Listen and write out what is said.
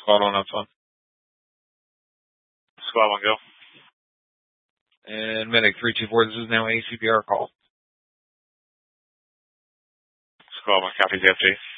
Squad 1, that's one. Squad 1, go. And Medic 324, this is now a CPR call. Squad 1, copies FJ.